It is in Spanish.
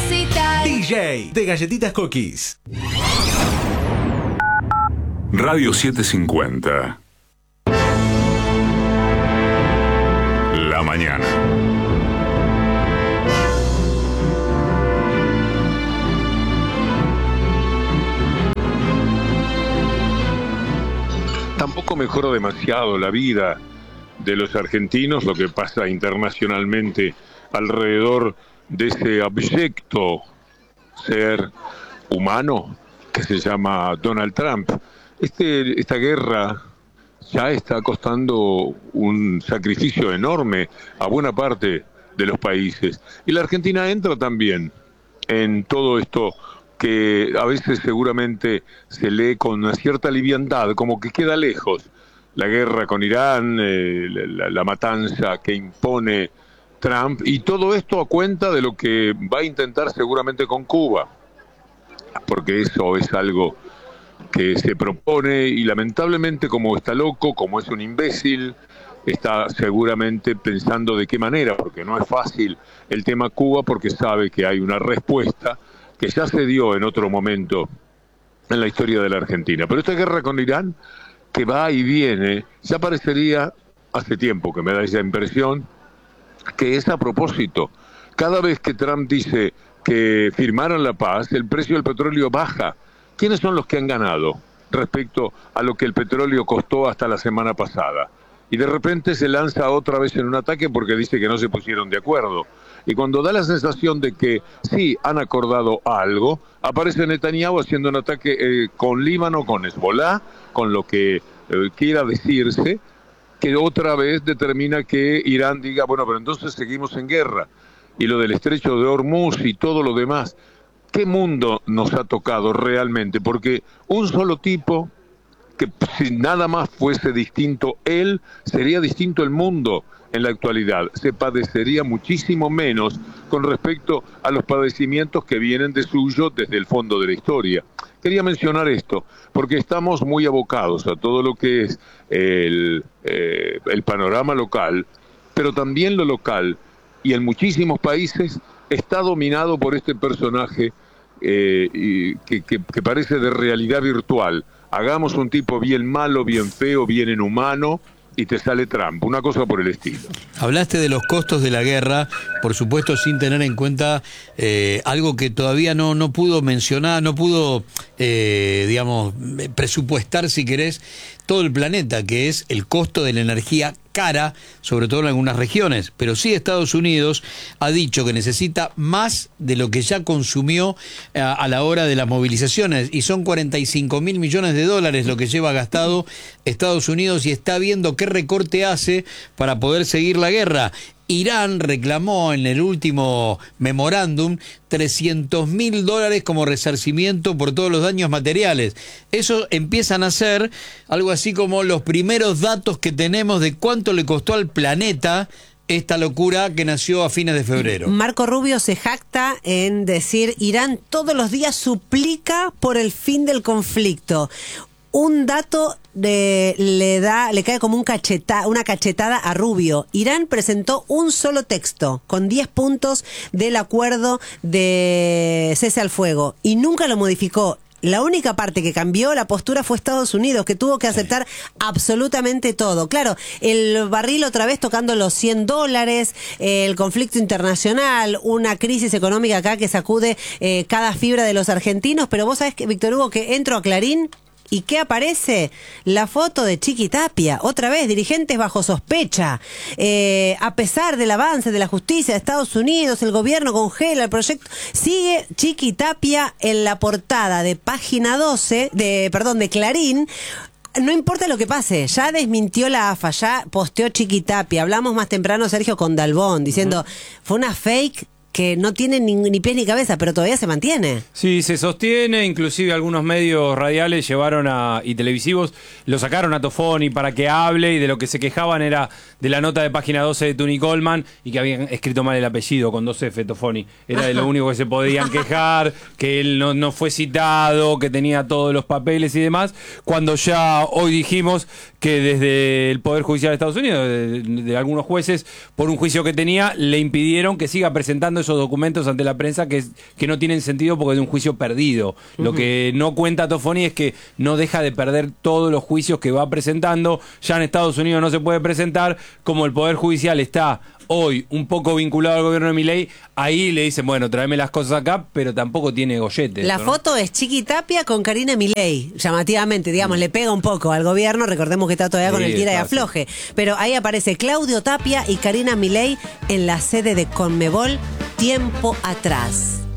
Recital. DJ de Galletitas Cookies. Radio 750. La mañana. Tampoco mejoró demasiado la vida de los argentinos, lo que pasa internacionalmente alrededor de ese abyecto ser humano que se llama Donald Trump. Esta guerra ya está costando un sacrificio enorme a buena parte de los países. Y la Argentina entra también en todo esto que a veces seguramente se lee con una cierta liviandad, como que queda lejos. La guerra con Irán, la matanza que impone Trump, y todo esto a cuenta de lo que va a intentar seguramente con Cuba, porque eso es algo que se propone y lamentablemente, como está loco, como es un imbécil, está seguramente pensando de qué manera, porque no es fácil el tema Cuba, porque sabe que hay una respuesta que ya se dio en otro momento en la historia de la Argentina. Pero esta guerra con Irán, que va y viene, ya parecería, hace tiempo que me da esa impresión, que es a propósito. Cada vez que Trump dice que firmaron la paz, el precio del petróleo baja. ¿Quiénes son los que han ganado respecto a lo que el petróleo costó hasta la semana pasada? Y de repente se lanza otra vez en un ataque porque dice que no se pusieron de acuerdo. Y cuando da la sensación de que sí han acordado algo, aparece Netanyahu haciendo un ataque con Líbano, con Hezbollah, con lo que quiera decirse, que otra vez determina que Irán diga, bueno, pero entonces seguimos en guerra. Y lo del estrecho de Hormuz y todo lo demás. ¿Qué mundo nos ha tocado realmente? Porque un solo tipo, que si nada más fuese distinto él, sería distinto el mundo en la actualidad. Se padecería muchísimo menos con respecto a los padecimientos que vienen de suyo desde el fondo de la historia. Quería mencionar esto, porque estamos muy abocados a todo lo que es el panorama local, pero también lo local, y en muchísimos países está dominado por este personaje que parece de realidad virtual. Hagamos un tipo bien malo, bien feo, bien inhumano, y te sale Trump, una cosa por el estilo. Hablaste de los costos de la guerra, por supuesto sin tener en cuenta algo que todavía no pudo mencionar, no pudo, digamos, presupuestar, si querés, todo el planeta, que es el costo de la energía cara, sobre todo en algunas regiones. Pero sí Estados Unidos ha dicho que necesita más de lo que ya consumió a la hora de las movilizaciones, y son 45.000 millones de dólares lo que lleva gastado Estados Unidos, y está viendo qué recorte hace para poder seguir la guerra. Irán reclamó en el último memorándum $300.000 como resarcimiento por todos los daños materiales. Eso empiezan a ser algo así como los primeros datos que tenemos de cuánto le costó al planeta esta locura que nació a fines de febrero. Marco Rubio se jacta en decir: Irán todos los días suplica por el fin del conflicto. Un dato le cae como una cachetada a Rubio. Irán presentó un solo texto con 10 puntos del acuerdo de cese al fuego y nunca lo modificó. La única parte que cambió la postura fue Estados Unidos, que tuvo que aceptar absolutamente todo. Claro, el barril otra vez tocando los $100, el conflicto internacional, una crisis económica acá que sacude cada fibra de los argentinos. Pero vos sabés que, Víctor Hugo, que entro a Clarín ¿y qué aparece? La foto de Chiqui Tapia, otra vez, dirigentes bajo sospecha. A pesar del avance de la justicia de Estados Unidos, el gobierno congela el proyecto. Sigue Chiqui Tapia en la portada de página 12, de Clarín. No importa lo que pase, ya desmintió la AFA, ya posteó Chiqui Tapia. Hablamos más temprano, Sergio, con Dalbón, diciendo, fue una fake que no tiene ni pies ni cabeza, pero todavía se mantiene. Sí, se sostiene, inclusive algunos medios radiales y televisivos lo sacaron a Tofoni para que hable, y de lo que se quejaban era de la nota de página 12 de Tuni Coleman, y que habían escrito mal el apellido con 2F, Tofoni. Era de lo único que se podían quejar, que él no fue citado, que tenía todos los papeles y demás, cuando ya hoy dijimos que desde el Poder Judicial de Estados Unidos, de algunos jueces, por un juicio que tenía, le impidieron que siga presentando esos documentos ante la prensa que no tienen sentido porque es de un juicio perdido. Lo que no cuenta Toffoni es que no deja de perder todos los juicios que va presentando. Ya en Estados Unidos no se puede presentar, como el Poder Judicial está hoy un poco vinculado al gobierno de Milei, ahí le dicen, bueno, tráeme las cosas acá, pero tampoco tiene gollete. La eso, ¿no? foto es Chiqui Tapia con Karina Milei, llamativamente, digamos, le pega un poco al gobierno, recordemos que está todavía con Sí, el tira y está, afloje, pero ahí aparece Claudio Tapia y Karina Milei en la sede de Conmebol tiempo atrás.